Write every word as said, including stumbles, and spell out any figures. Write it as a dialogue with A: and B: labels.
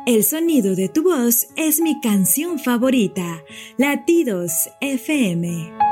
A: El sonido de tu voz es mi canción favorita. Latidos F M.